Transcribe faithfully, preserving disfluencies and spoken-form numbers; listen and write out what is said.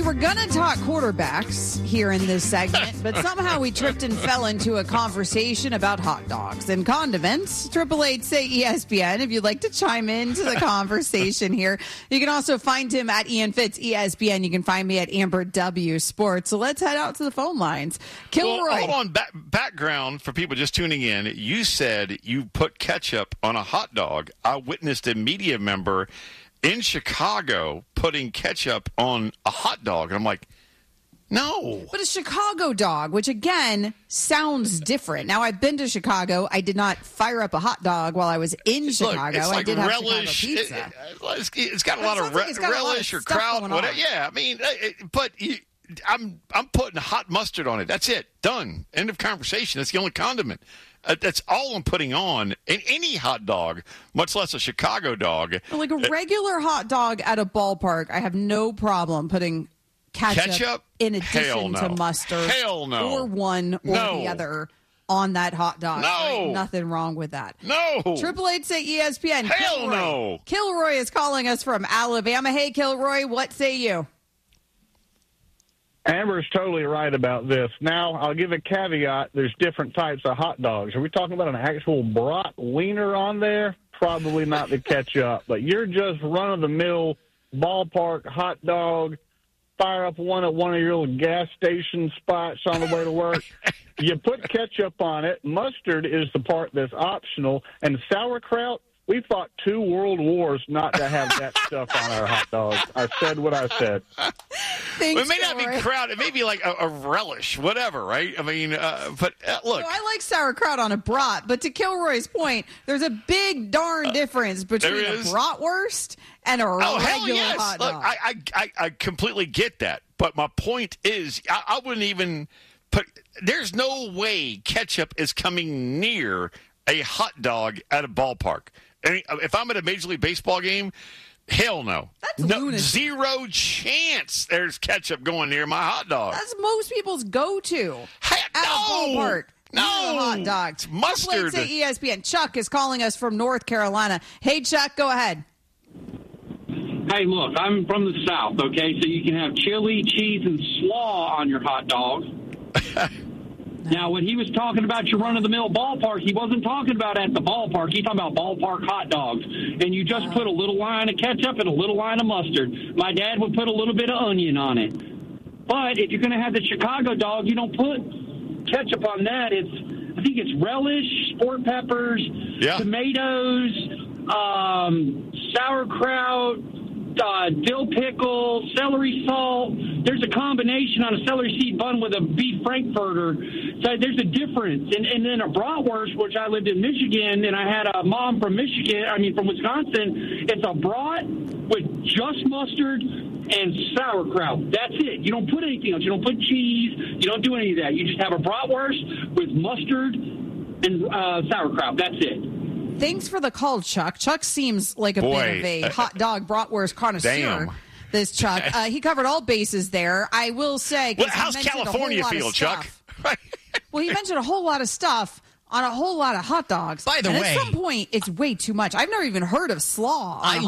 were going to talk quarterbacks here in this segment, but somehow we tripped and fell into a conversation about hot dogs and condiments. Triple eight say E S P N if you'd like to chime into the conversation here. You can also find him at Ian Fitz, E S P N. You can find me at Amber W Sports. So let's head out to the phone lines. Kilroy. Well, hold on. Back, background for people just tuning in. You said you put ketchup on a hot dog. I witnessed a media member in Chicago putting ketchup on a hot dog. And I'm like, no. But a Chicago dog, which, again, sounds different. Now, I've been to Chicago. I did not fire up a hot dog while I was in Chicago. Look, it's like I did have relish. Chicago pizza. It, it's, it's got a That lot of sounds re- like it's got a lot of relish or stuff kraut. going Whatever. on. Yeah, I mean, it, but you, I'm I'm putting hot mustard on it. That's it. Done. End of conversation. That's the only condiment. Uh, that's all I'm putting on in any hot dog, much less a Chicago dog. Like a regular hot dog at a ballpark, I have no problem putting ketchup, Ketchup? in Hell addition no. to mustard Hell no. or one or No. the other on that hot dog. No. There ain't nothing wrong with that. No. Triple eight say E S P N. Hell Kilroy. no. Kilroy is calling us from Alabama. Hey, Kilroy, what say you? Amber's totally right about this. Now, I'll give a caveat. There's different types of hot dogs. Are we talking about an actual brat wiener on there? Probably not the ketchup. But you're just run-of-the-mill ballpark hot dog, fire up one at one of your little gas station spots on the way to work. You put ketchup on it. Mustard is the part that's optional. And sauerkraut, we fought two world wars not to have that stuff on our hot dogs. I said what I said. Thanks, It may not be Kilroy. kraut. It may be like a, a relish, whatever, right? I mean, uh, but uh, look. So I like sauerkraut on a brat, but to Kilroy's point, there's a big darn difference between there a is. bratwurst and a Oh, hell regular yes. hot Look, dog. I, I, I, I completely get that. But my point is, I, I wouldn't even put – there's no way ketchup is coming near a hot dog at a ballpark. I mean, if I'm at a Major League Baseball game, hell no. That's no lunacy. Zero chance there's ketchup going near my hot dog. That's most people's go-to Heck, at no. a ballpark. No. near the hot dog. It's mustard. Let's say E S P N. Chuck is calling us from North Carolina. Hey, Chuck, go ahead. Hey, look, I'm from the South, okay? So you can have chili, cheese, and slaw on your hot dog. Now, when he was talking about your run-of-the-mill ballpark, he wasn't talking about at the ballpark. He's talking about ballpark hot dogs. And you just put a little line of ketchup and a little line of mustard. My dad would put a little bit of onion on it. But if you're going to have the Chicago dog, you don't put ketchup on that. It's I think it's relish, sport peppers, Yeah. tomatoes, um, sauerkraut, uh, dill pickle, celery salt. There's a combination on a celery seed bun with a beef frankfurter. So there's a difference. And, and then a bratwurst, which I lived in Michigan, and I had a mom from Michigan, I mean from Wisconsin. It's a brat with just mustard and sauerkraut. That's it. You don't put anything else. You don't put cheese. You don't do any of that. You just have a bratwurst with mustard and uh, sauerkraut. That's it. Thanks for the call, Chuck. Chuck seems like a Boy, bit of a uh, hot dog bratwurst connoisseur. Damn. This Chuck, uh, he covered all bases there. I will say, 'cause Well, he how's mentioned a whole California lot of feel, Chuck? stuff. Well, he mentioned a whole lot of stuff on a whole lot of hot dogs. By the and way- at some point, it's way too much. I've never even heard of slaw on I a